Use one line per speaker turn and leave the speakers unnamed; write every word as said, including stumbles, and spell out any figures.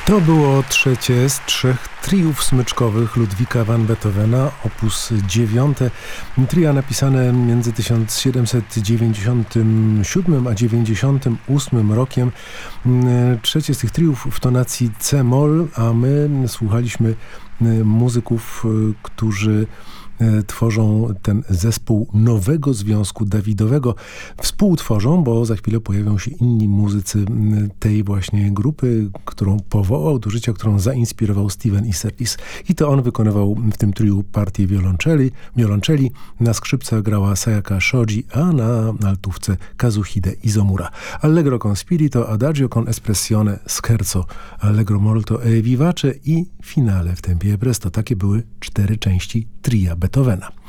To było trzecie z trzech triów smyczkowych Ludwika van Beethovena, opus dziewiąte. Tria napisane między tysiąc siedemset dziewięćdziesiątym siódmym a dziewięćdziesiątym ósmym rokiem. Trzecie z tych triów w tonacji C-moll, a my słuchaliśmy muzyków, którzy tworzą ten zespół Nowego Związku Dawidowego. Współtworzą, bo za chwilę pojawią się inni muzycy tej właśnie grupy, którą powołał do życia, którą zainspirował Stephen Isserlis. I to on wykonywał w tym triu partię wiolonczeli. wiolonczeli. Na skrzypcach grała Sayaka Shoji, a na altówce Kazuhide Izomura. Allegro con spirito, adagio con espressione, scherzo, allegro molto e vivace i finale w tempie presto. Takie były cztery części tria Beethovena.